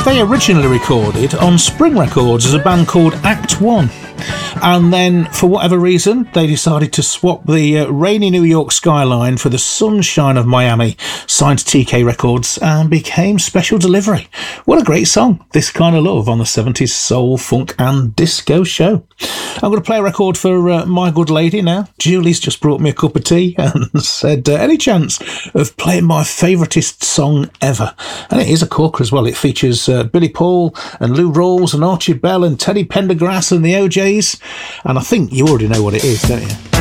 They originally recorded on Spring Records as a band called Act One. And then, for whatever reason, they decided to swap the rainy New York skyline for the sunshine of Miami, signed to TK Records, and became Special Delivery. What a great song, This Kind of Love, on the 70s soul, funk and disco show. I'm going to play a record for my good lady now. Julie's just brought me a cup of tea and said, any chance of playing my favouriteest song ever? And it is a corker as well. It features Billy Paul and Lou Rawls and Archie Bell and Teddy Pendergrass and the OJs. And I think you already know what it is, don't you?